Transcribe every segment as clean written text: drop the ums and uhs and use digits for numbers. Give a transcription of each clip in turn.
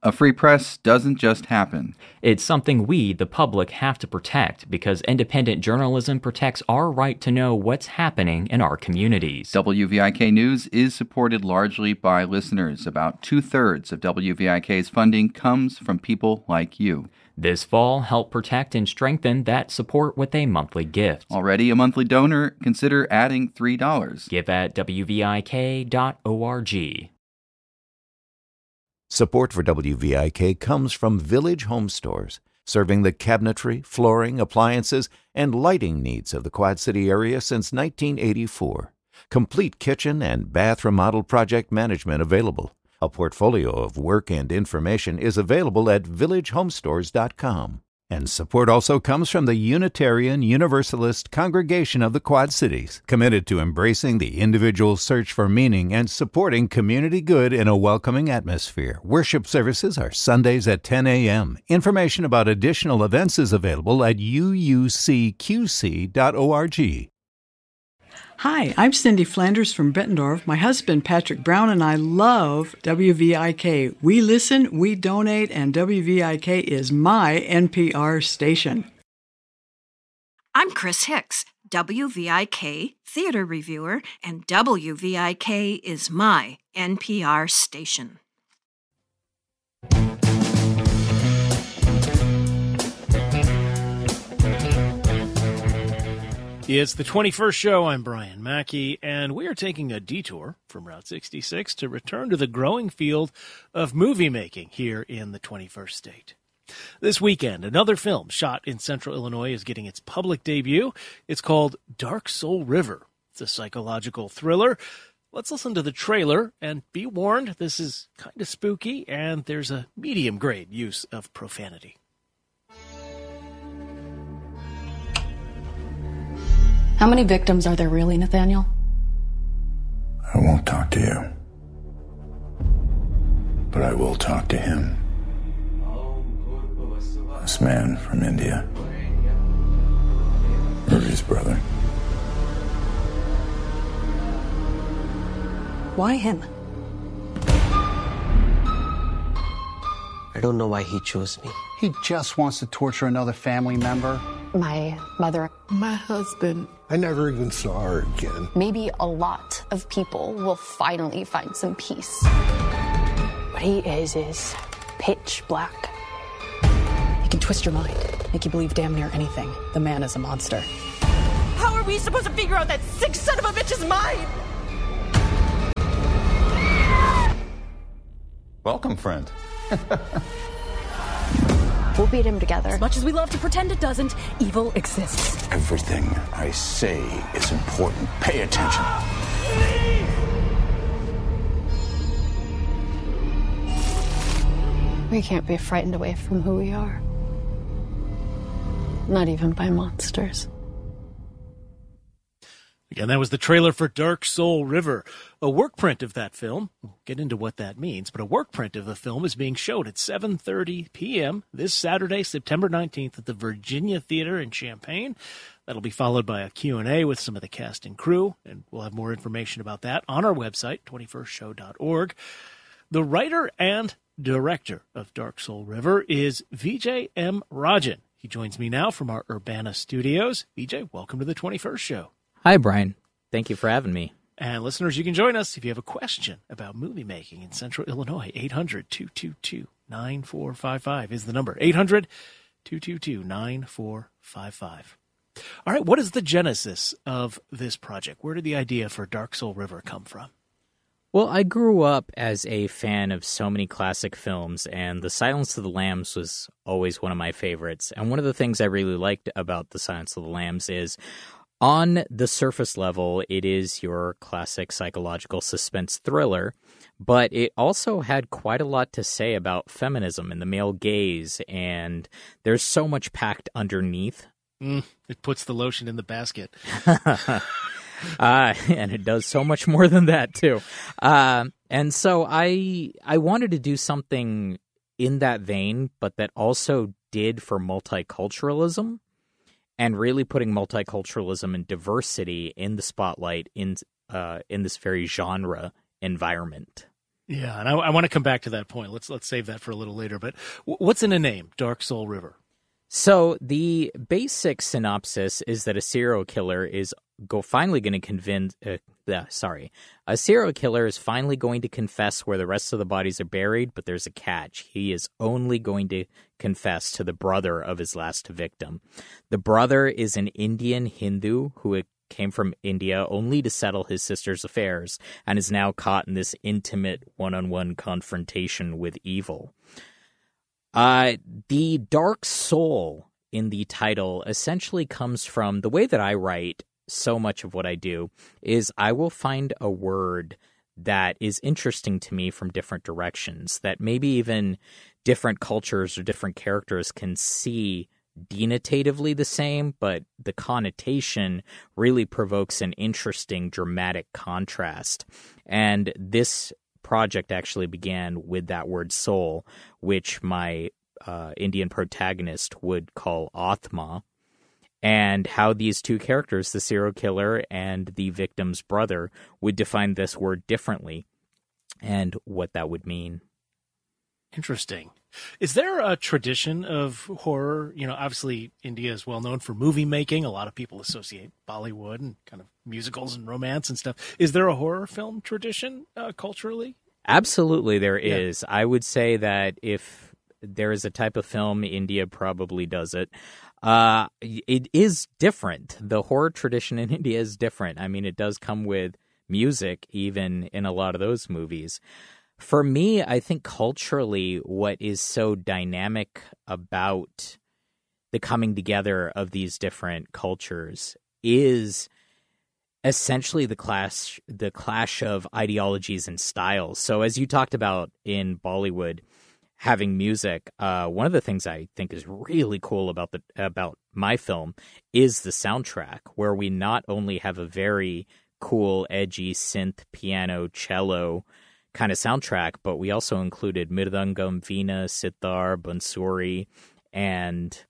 A free press doesn't just happen. It's something we, the public, have to protect because independent journalism protects our right to know what's happening in our communities. WVIK News is supported largely by listeners. About 2/3 of WVIK's funding comes from people like you. This fall, help protect and strengthen that support with a monthly gift. Already a monthly donor? Consider adding $3. Give at WVIK.org. Support for WVIK comes from Village Home Stores, serving the cabinetry, flooring, appliances, and lighting needs of the Quad City area since 1984. Complete kitchen and bath remodel project management available. A portfolio of work and information is available at villagehomestores.com. And support also comes from the Unitarian Universalist Congregation of the Quad Cities, committed to embracing the individual search for meaning and supporting community good in a welcoming atmosphere. Worship services are Sundays at 10 a.m. Information about additional events is available at uucqc.org. Hi, I'm Cindy Flanders from Bettendorf. My husband, Patrick Brown, and I love WVIK. We listen, we donate, and WVIK is my NPR station. I'm Chris Hicks, WVIK theater reviewer, and WVIK is my NPR station. It's the 21st show. I'm Brian Mackey, and we are taking a detour from Route 66 to return to the growing field of movie making here in the 21st state. This weekend, another film shot in central Illinois is getting its public debut. It's called Dark Soul River. It's a psychological thriller. Let's listen to the trailer and be warned, this is kind of spooky, and there's a medium-grade use of profanity. How many victims are there really, Nathaniel? I won't talk to you. But I will talk to him. This man from India. Murray's brother. Why him? I don't know why he chose me. He just wants to torture another family member. My mother. My husband. I never even saw her again. Maybe a lot of people will finally find some peace. What he is pitch black. He can twist your mind, make you believe damn near anything. The man is a monster. How are we supposed to figure out that sick son of a bitch is mine? Welcome, friend. We'll beat him together. As much as we love to pretend it doesn't, evil exists. Everything I say is important. Pay attention. We can't be frightened away from who we are. Not even by monsters. Again, that was the trailer for Dark Soul River. A work print of that film, we'll get into what that means, but a work print of the film is being showed at 7:30 p.m. this Saturday, September 19th at the Virginia Theater in Champaign. That'll be followed by a Q&A with some of the cast and crew, and we'll have more information about that on our website, 21stshow.org. The writer and director of Dark Soul River is Vijay M. Rajan. He joins me now from our Urbana studios. Vijay, welcome to the 21st Show. Hi, Brian. Thank you for having me. And listeners, you can join us if you have a question about movie making in Central Illinois. 800-222-9455 is the number. 800-222-9455. All right, what is the genesis of this project? Where did the idea for Dark Soul River come from? Well, I grew up as a fan of so many classic films, and The Silence of the Lambs was always one of my favorites. And one of the things I really liked about The Silence of the Lambs is, on the surface level, it is your classic psychological suspense thriller, but it also had quite a lot to say about feminism and the male gaze, and there's so much packed underneath. It puts the lotion in the basket. And it does so much more than that, too. And so I wanted to do something in that vein, but that also did for multiculturalism. And really putting multiculturalism and diversity in the spotlight in this very genre environment. Yeah, and I want to come back to that point. Let's save that for a little later. But what's in a name, Dark Soul River? So the basic synopsis is that a serial killer is finally going to convince. A serial killer is finally going to confess where the rest of the bodies are buried, but there's a catch. He is only going to confess to the brother of his last victim. The brother is an Indian Hindu who came from India only to settle his sister's affairs and is now caught in this intimate one-on-one confrontation with evil. The dark soul in the title essentially comes from the way that I write. So much of what I do is I will find a word that is interesting to me from different directions that maybe even different cultures or different characters can see denotatively the same, but the connotation really provokes an interesting dramatic contrast. And this project actually began with that word soul, which my Indian protagonist would call Atma, and how these two characters, the serial killer and the victim's brother, would define this word differently and what that would mean. Interesting. Is there a tradition of horror? You know, obviously India is well known for movie making. A lot of people associate Bollywood and kind of musicals and romance and stuff. Is there a horror film tradition culturally? Absolutely there is. I would say that if there is a type of film, India probably does it. It is different. The horror tradition in India is different. I mean, it does come with music, even in a lot of those movies. For me, I think culturally, what is so dynamic about the coming together of these different cultures is essentially the clash of ideologies and styles. So as you talked about in Bollywood, having music, one of the things I think is really cool about my film is the soundtrack, where we not only have a very cool, edgy synth, piano, cello kind of soundtrack, but we also included mridangam, veena, sitar, bansuri, and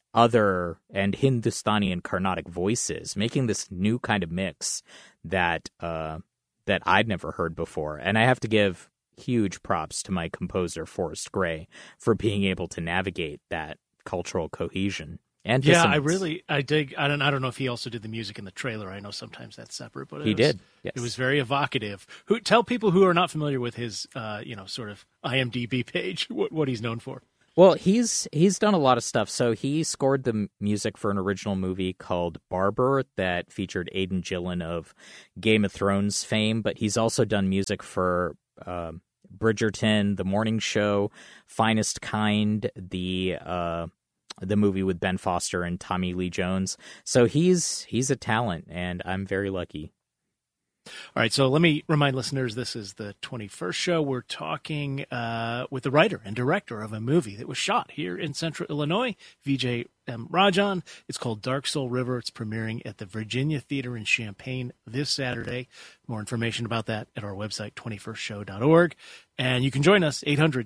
Hindustani and Carnatic voices, making this new kind of mix that I'd never heard before. And I have to give huge props to my composer, Forrest Gray, for being able to navigate that cultural cohesion. And dissonance. I dig. I don't know if he also did the music in the trailer. I know sometimes that's separate, but he did. Yes. It was very evocative. Tell people who are not familiar with his, sort of IMDb page what he's known for. Well, he's done a lot of stuff. So he scored the music for an original movie called Barber that featured Aidan Gillen of Game of Thrones fame, but he's also done music for Bridgerton, The Morning Show, Finest Kind, the movie with Ben Foster and Tommy Lee Jones. So he's a talent, and I'm very lucky. All right, so let me remind listeners, this is the 21st show. We're talking with the writer and director of a movie that was shot here in Central Illinois, Vijay M. Rajan. It's called Dark Soul River. It's premiering at the Virginia Theater in Champaign this Saturday. More information about that at our website, 21stshow.org. And you can join us,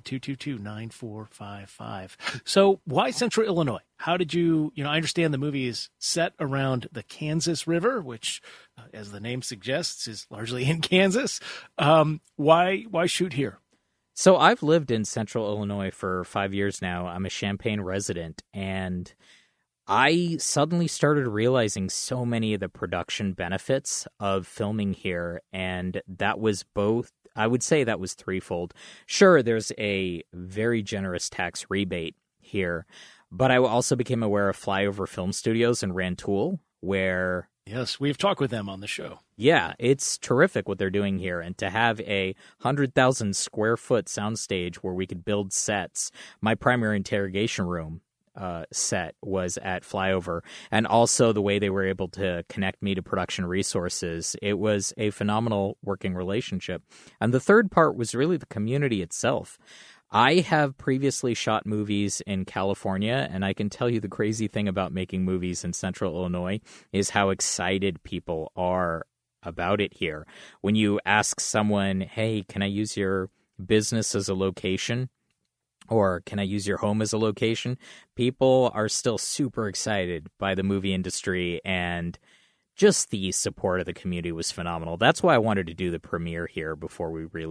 800-222-9455. So why Central Illinois? How did you I understand the movie is set around the Kansas River, which, as the name suggests, is largely in Kansas. Why shoot here? So I've lived in Central Illinois for 5 years now. I'm a Champaign resident, and I suddenly started realizing so many of the production benefits of filming here, and that was both. I would say that was threefold. Sure, there's a very generous tax rebate here, but I also became aware of Flyover Film Studios in Rantoul, where... Yes, we've talked with them on the show. Yeah, it's terrific what they're doing here. And to have a 100,000 square foot soundstage where we could build sets. My primary interrogation room set was at Flyover. And also the way they were able to connect me to production resources. It was a phenomenal working relationship. And the third part was really the community itself. I have previously shot movies in California, and I can tell you the crazy thing about making movies in Central Illinois is how excited people are about it here. When you ask someone, hey, can I use your business as a location? Or can I use your home as a location? People are still super excited by the movie industry, and just the support of the community was phenomenal. That's why I wanted to do the premiere here before we really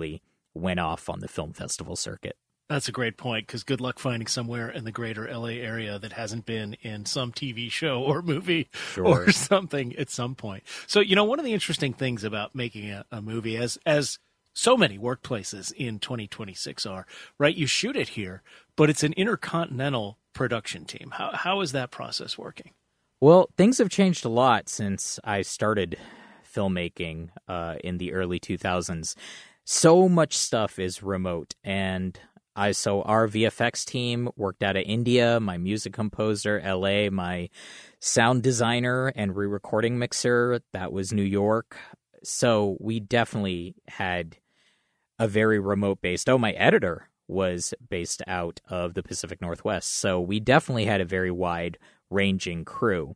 went off on the film festival circuit. That's a great point, because good luck finding somewhere in the greater LA area that hasn't been in some TV show or movie or something at some point. So, one of the interesting things about making a movie, as so many workplaces in 2026 are, right? You shoot it here, but it's an intercontinental production team. How is that process working? Well, things have changed a lot since I started filmmaking in the early 2000s. So much stuff is remote, and so our VFX team worked out of India, my music composer, LA, my sound designer and re-recording mixer, that was New York. So we definitely had a very remote based. My editor was based out of the Pacific Northwest. So we definitely had a very wide ranging crew.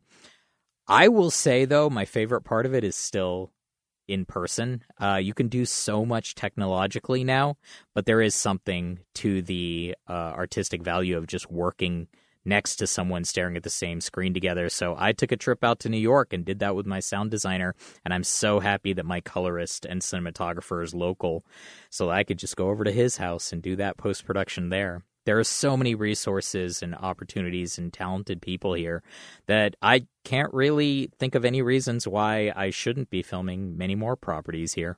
I will say, though, my favorite part of it is still in person. You can do so much technologically now, but there is something to the artistic value of just working next to someone staring at the same screen together. So I took a trip out to New York and did that with my sound designer, and I'm so happy that my colorist and cinematographer is local, so I could just go over to his house and do that post-production there. There are so many resources and opportunities and talented people here that I can't really think of any reasons why I shouldn't be filming many more properties here.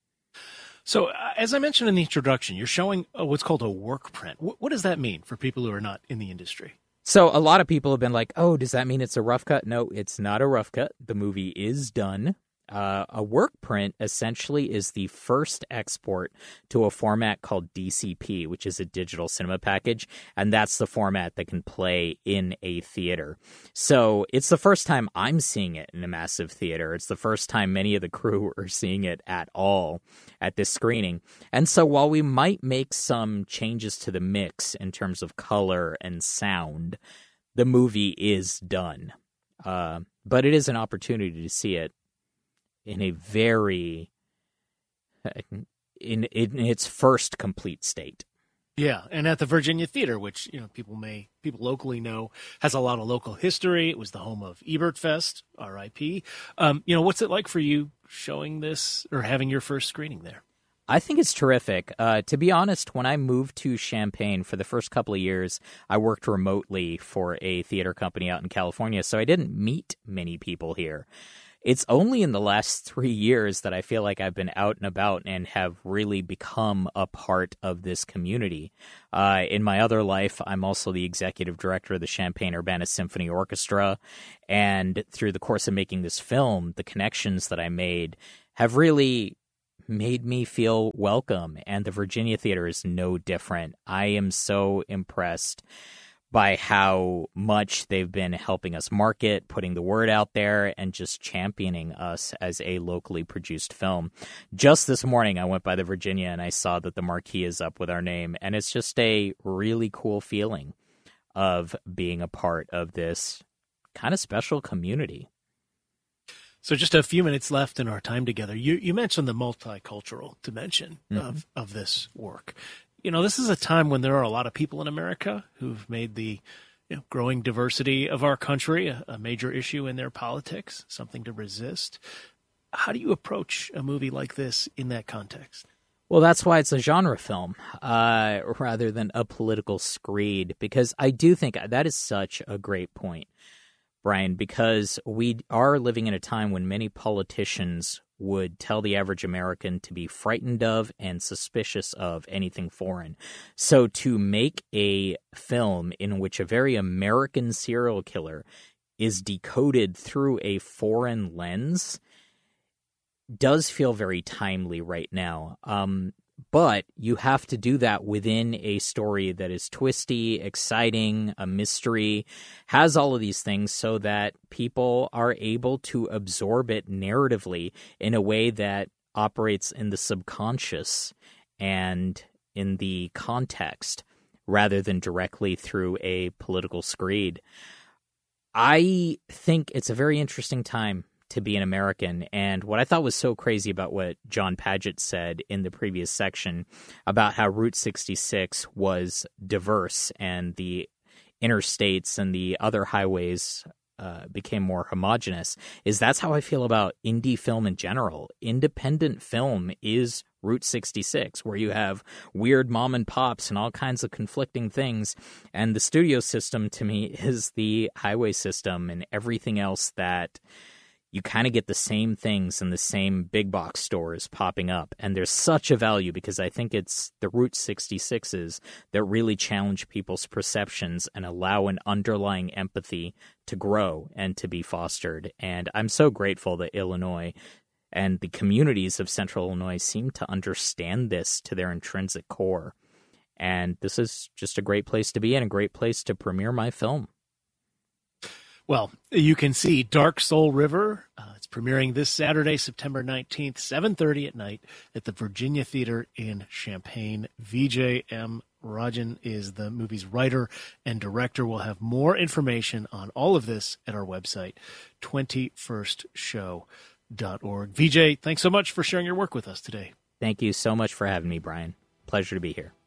So, as I mentioned in the introduction, you're showing what's called a work print. What does that mean for people who are not in the industry? So a lot of people have been like, oh, does that mean it's a rough cut? No, it's not a rough cut. The movie is done. A work print essentially is the first export to a format called DCP, which is a digital cinema package, and that's the format that can play in a theater. So it's the first time I'm seeing it in a massive theater. It's the first time many of the crew are seeing it at all at this screening. And so while we might make some changes to the mix in terms of color and sound, the movie is done. But it is an opportunity to see it in a very, in its first complete state. Yeah, and at the Virginia Theater, which people locally know has a lot of local history. It was the home of Ebert Fest, R.I.P. What's it like for you showing this or having your first screening there? I think it's terrific. To be honest, when I moved to Champaign for the first couple of years, I worked remotely for a theater company out in California, so I didn't meet many people here. It's only in the last 3 years that I feel like I've been out and about and have really become a part of this community. In my other life, I'm also the executive director of the Champaign-Urbana Symphony Orchestra, and through the course of making this film, the connections that I made have really made me feel welcome, and the Virginia Theater is no different. I am so impressed by how much they've been helping us market, putting the word out there, and just championing us as a locally produced film. Just this morning, I went by the Virginia and I saw that the marquee is up with our name, and it's just a really cool feeling of being a part of this kind of special community. So just a few minutes left in our time together. You mentioned the multicultural dimension of this work. This is a time when there are a lot of people in America who've made the growing diversity of our country a major issue in their politics, something to resist. How do you approach a movie like this in that context? Well, that's why it's a genre film rather than a political screed, because I do think that is such a great point, Brian, because we are living in a time when many politicians would tell the average American to be frightened of and suspicious of anything foreign. So to make a film in which a very American serial killer is decoded through a foreign lens does feel very timely right now. But you have to do that within a story that is twisty, exciting, a mystery, has all of these things so that people are able to absorb it narratively in a way that operates in the subconscious and in the context rather than directly through a political screed. I think it's a very interesting time to be an American. And what I thought was so crazy about what John Padgett said in the previous section about how Route 66 was diverse and the interstates and the other highways became more homogenous is that's how I feel about indie film in general. Independent film is Route 66, where you have weird mom and pops and all kinds of conflicting things. And the studio system, to me, is the highway system and everything else that you kind of get the same things in the same big box stores popping up. And there's such a value because I think it's the Route 66s that really challenge people's perceptions and allow an underlying empathy to grow and to be fostered. And I'm so grateful that Illinois and the communities of Central Illinois seem to understand this to their intrinsic core. And this is just a great place to be and a great place to premiere my film. Well, you can see Dark Soul River. It's premiering this Saturday, September 19th, 7:30 at night at the Virginia Theater in Champaign. Vijay M. Rajan is the movie's writer and director. We'll have more information on all of this at our website, 21stshow.org. Vijay, thanks so much for sharing your work with us today. Thank you so much for having me, Brian. Pleasure to be here.